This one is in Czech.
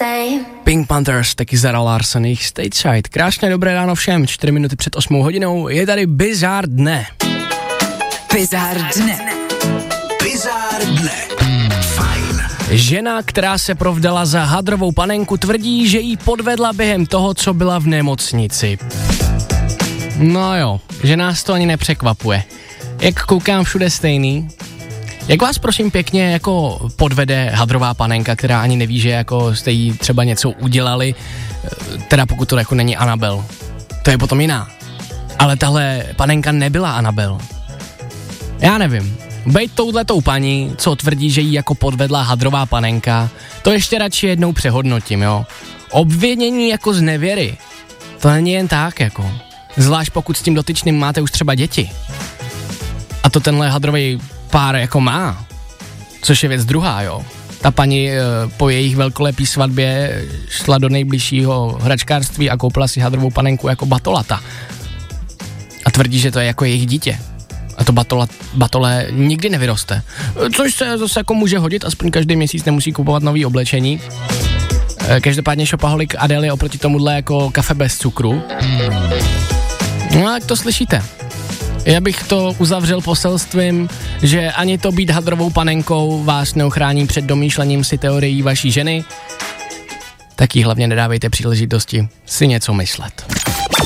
Pink Panthers, taky Zara Larsson, jejich Stateside. Krásné dobré ráno všem, 4 minuty před 8 hodinou, je tady Bizár dne. Bizár dne. Bizár dne. Fajn. Žena, která se provdala za hadrovou panenku, tvrdí, že jí podvedla během toho, co byla v nemocnici. No jo, že nás to ani nepřekvapuje. Jak koukám, všude stejný. Jak vás prosím pěkně jako podvede hadrová panenka, která ani neví, že jako jste jí třeba něco udělali, teda pokud to jako není Anabel. To je potom jiná. Ale tahle panenka nebyla Anabel. Já nevím. Bejt touhletou paní, co tvrdí, že jí jako podvedla hadrová panenka, to ještě radši jednou přehodnotím, jo. Obvinění jako z nevěry. To není jen tak, jako. Zvlášť pokud s tím dotyčným máte už třeba děti. A to tenhle hadrový pár jako má. Což je věc druhá, jo. Ta paní po jejich velkolepý svatbě šla do nejbližšího hračkárství a koupila si hadrovou panenku jako batolata. A tvrdí, že to je jako jejich dítě. A to batole nikdy nevyroste. Což se zase jako může hodit, aspoň každý měsíc nemusí kupovat nový oblečení. Každopádně shopaholic Adele je oproti tomuhle jako kafe bez cukru. No a jak to slyšíte? Já bych to uzavřel poselstvím, že ani to být hadrovou panenkou vás neochrání před domýšlením si teorií vaší ženy, tak jí hlavně nedávejte příležitosti si něco myslet.